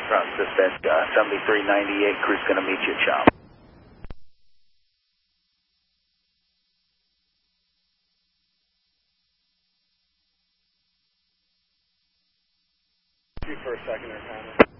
Cross dispatch, 7398, crew's going to meet you at shop. For a second there, Connor.